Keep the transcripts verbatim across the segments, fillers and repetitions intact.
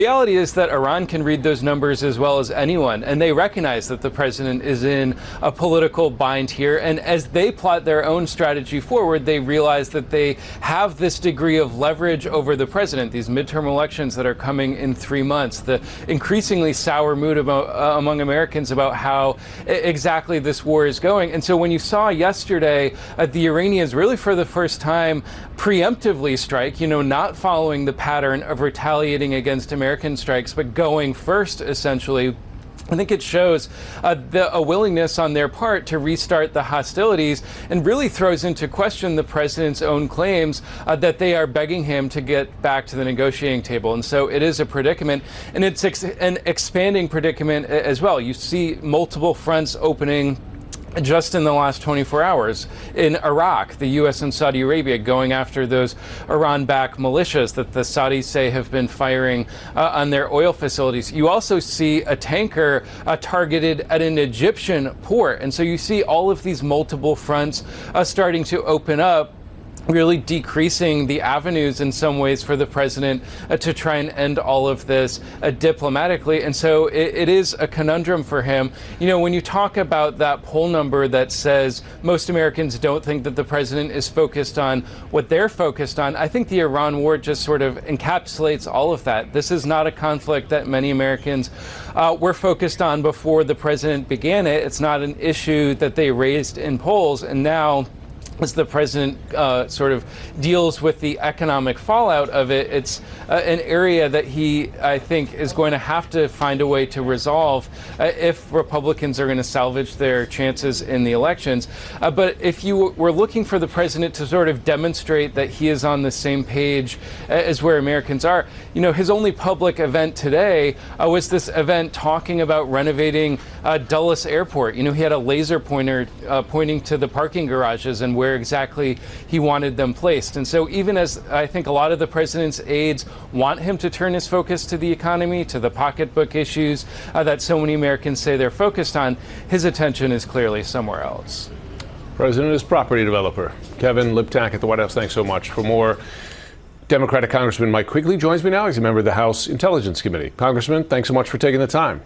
The reality is that Iran can read those numbers as well as anyone, and they recognize that the president is in a political bind here. And as they plot their own strategy forward, they realize that they have this degree of leverage over the president, these midterm elections that are coming in three months, the increasingly sour mood about, uh, among Americans about how exactly this war is going. And so when you saw yesterday uh, the Iranians really for the first time preemptively strike, you know, not following the pattern of retaliating against American strikes, but going first, essentially, I think it shows uh, the, a willingness on their part to restart the hostilities and really throws into question the president's own claims uh, that they are begging him to get back to the negotiating table. And so it is a predicament, and it's ex an expanding predicament as well. You see multiple fronts opening just in the last twenty-four hours. In Iraq, the U S and Saudi Arabia going after those Iran-backed militias that the Saudis say have been firing uh, on their oil facilities. You also see a tanker uh, targeted at an Egyptian port. And so you see all of these multiple fronts uh, starting to open up, really decreasing the avenues in some ways for the president uh, to try and end all of this uh, diplomatically. And so it, it is a conundrum for him. You know, when you talk about that poll number that says most Americans don't think that the president is focused on what they're focused on, I think the Iran war just sort of encapsulates all of that. This is not a conflict that many Americans uh, were focused on before the president began it. It's not an issue that they raised in polls. And now, as the president uh, sort of deals with the economic fallout of it, it's uh, an area that he, I think, is going to have to find a way to resolve uh, if Republicans are going to salvage their chances in the elections. Uh, but if you were looking for the president to sort of demonstrate that he is on the same page as where Americans are, you know, his only public event today uh, was this event talking about renovating uh, Dulles Airport. You know, he had a laser pointer uh, pointing to the parking garages and where exactly he wanted them placed. And so even as I think a lot of the president's aides want him to turn his focus to the economy, to the pocketbook issues uh, that so many Americans say they're focused on, his attention is clearly somewhere else. President is property developer. Kevin Liptak at the White House, thanks so much. For more, Democratic Congressman Mike Quigley joins me now. He's a member of the House Intelligence Committee. Congressman, thanks so much for taking the time.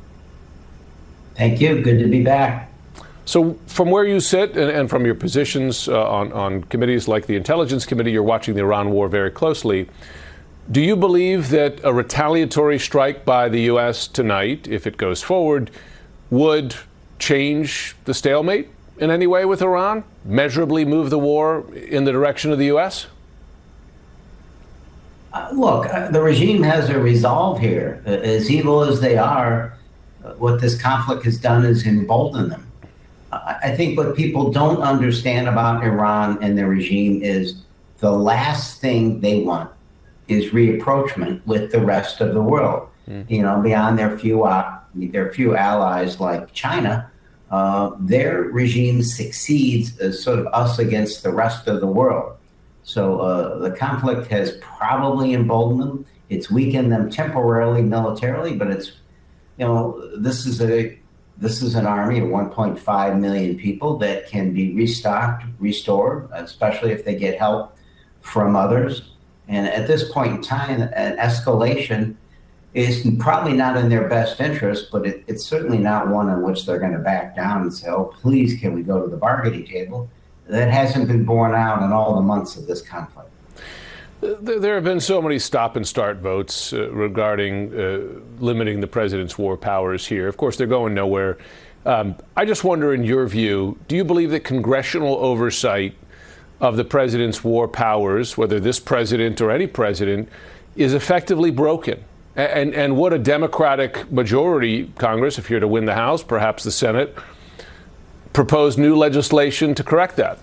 Thank you. Good to be back. So from where you sit and, and from your positions uh, on, on committees like the Intelligence Committee, you're watching the Iran war very closely. Do you believe that a retaliatory strike by the U S tonight, if it goes forward, would change the stalemate in any way with Iran, measurably move the war in the direction of the U S? Uh, look, uh, the regime has a resolve here. Uh, as evil as they are, uh, what this conflict has done is embolden them. I think what people don't understand about Iran and their regime is the last thing they want is reapproachment with the rest of the world. Mm. You know, beyond their few uh, their few allies like China, uh, their regime succeeds as sort of us against the rest of the world. So uh, the conflict has probably emboldened them. It's weakened them temporarily militarily, but it's, you know, this is a This is an army of one point five million people that can be restocked, restored, especially if they get help from others. And at this point in time, an escalation is probably not in their best interest, but it, it's certainly not one in which they're going to back down and say, oh, please, can we go to the bargaining table? That hasn't been borne out in all the months of this conflict. There have been so many stop and start votes uh, regarding uh, limiting the president's war powers here. Of course, they're going nowhere. Um, I just wonder, in your view, do you believe that congressional oversight of the president's war powers, whether this president or any president, is effectively broken? And, and would a Democratic majority Congress, if you're to win the House, perhaps the Senate, propose new legislation to correct that?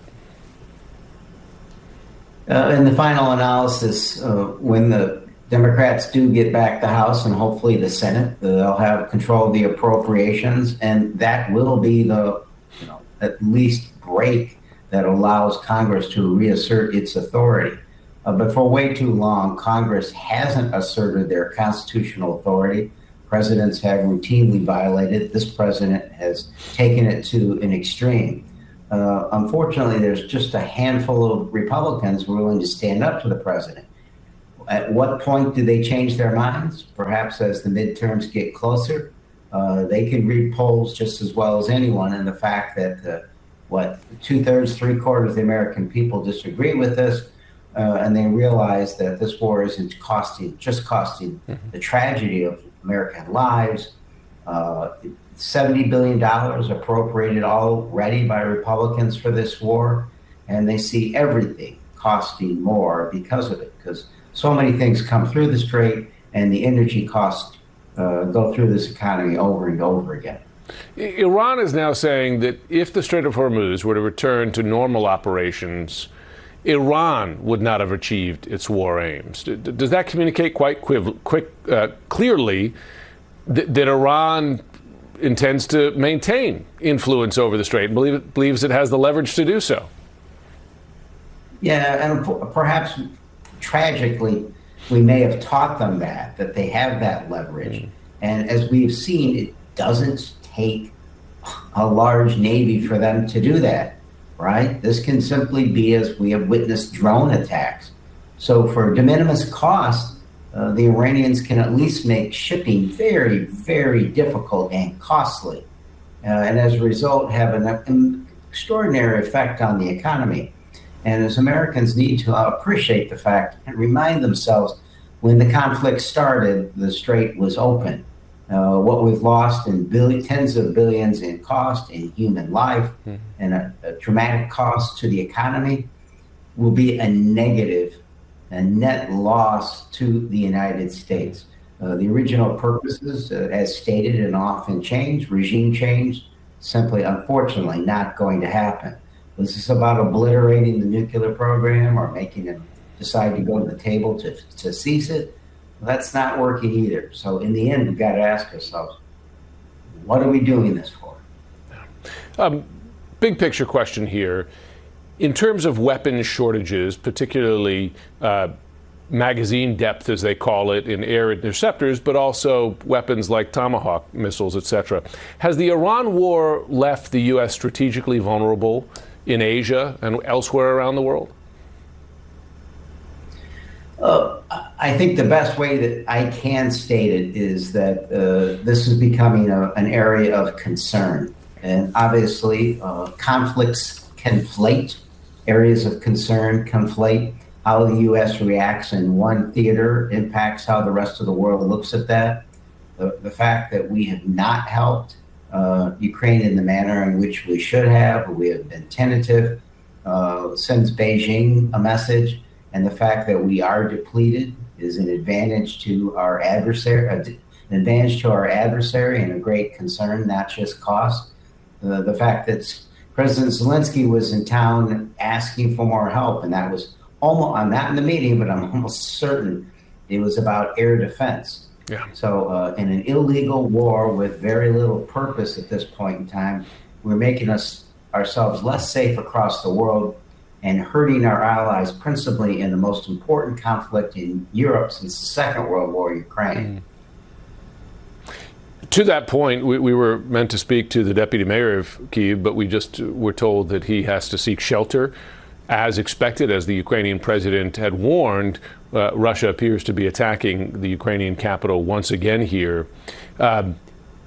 Uh, in the final analysis, uh, when the Democrats do get back the House and hopefully the Senate, they'll have control of the appropriations, and that will be the, you know, at least break that allows Congress to reassert its authority. Uh, but for way too long, Congress hasn't asserted their constitutional authority. Presidents have routinely violated. This president has taken it to an extreme. Uh, unfortunately, there's just a handful of Republicans willing to stand up to the president. At what point do they change their minds? Perhaps as the midterms get closer. Uh, they can read polls just as well as anyone, and the fact that uh, what two thirds, three quarters of the American people disagree with this, uh, and they realize that this war isn't costing just costing mm-hmm. the tragedy of American lives. Uh, seventy billion dollars appropriated already by Republicans for this war, and they see everything costing more because of it, because so many things come through the strait, and the energy costs uh, go through this economy over and over again. Iran is now saying that if the Strait of Hormuz were to return to normal operations, Iran would not have achieved its war aims. Does that communicate quite quick, quick, uh, clearly that, that Iran intends to maintain influence over the strait and believe, believes it has the leverage to do so? Yeah, and perhaps tragically, we may have taught them that, that they have that leverage. Mm. And as we've seen, it doesn't take a large Navy for them to do that, right? This can simply be, as we have witnessed, drone attacks. So for de minimis cost, uh, the Iranians can at least make shipping very, very difficult and costly. Uh, and as a result, have an, an extraordinary effect on the economy. And as Americans need to appreciate the fact and remind themselves, when the conflict started, the strait was open. Uh, what we've lost in billion, tens of billions in cost in human life mm-hmm. and a, a dramatic cost to the economy will be a negative, a net loss to the United States. Uh, the original purposes, uh, as stated and often changed, regime change, simply, unfortunately, not going to happen. Was this about obliterating the nuclear program or making them decide to go to the table to, to seize it? Well, that's not working either. So in the end, we've got to ask ourselves, what are we doing this for? Um, big picture question here. In terms of weapons shortages, particularly uh, magazine depth, as they call it, in air interceptors, but also weapons like Tomahawk missiles, et cetera, has the Iran war left the U S strategically vulnerable in Asia and elsewhere around the world? Uh, I think the best way that I can state it is that uh, this is becoming a, an area of concern. And obviously, uh, conflicts conflate, areas of concern conflate. How the U S reacts in one theater impacts how the rest of the world looks at that. The, the fact that we have not helped Uh, Ukraine in the manner in which we should have, we have been tentative, uh, sends Beijing a message, and the fact that we are depleted is an advantage to our adversary, uh, an advantage to our adversary, and a great concern, not just cost. Uh, the fact that President Zelensky was in town asking for more help, and that was almost, I'm not in the meeting, but I'm almost certain it was about air defense. Yeah. So uh, in an illegal war with very little purpose at this point in time, we're making us ourselves less safe across the world and hurting our allies, principally in the most important conflict in Europe since the Second World War, Ukraine. Mm. To that point, we, we were meant to speak to the deputy mayor of Kyiv, but we just were told that he has to seek shelter. As expected, as the Ukrainian president had warned, uh, Russia appears to be attacking the Ukrainian capital once again here. Um,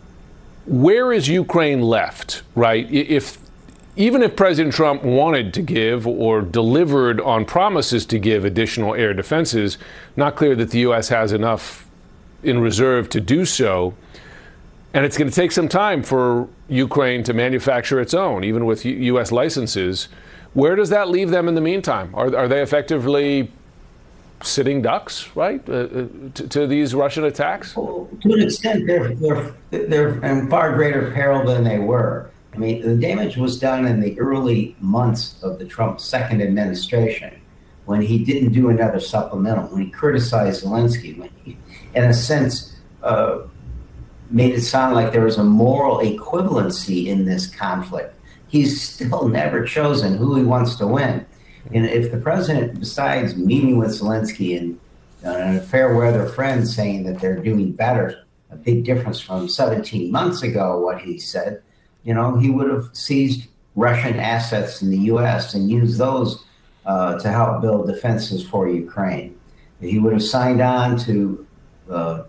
where is Ukraine left, right? If even if President Trump wanted to give or delivered on promises to give additional air defenses, not clear that the U S has enough in reserve to do so. And it's going to take some time for Ukraine to manufacture its own, even with U S licenses. Where does that leave them in the meantime? Are, are they effectively sitting ducks, right, uh, to, to these Russian attacks? Well, to an extent, they're, they're, they're in far greater peril than they were. I mean, the damage was done in the early months of the Trump second administration when he didn't do another supplemental, when he criticized Zelensky, when he, in a sense, uh, made it sound like there was a moral equivalency in this conflict. He's still never chosen who he wants to win. And if the president, besides meeting with Zelensky and uh, a fair weather friend saying that they're doing better, a big difference from seventeen months ago, what he said, you know, he would have seized Russian assets in the U S and used those uh, to help build defenses for Ukraine. he would have signed on to uh,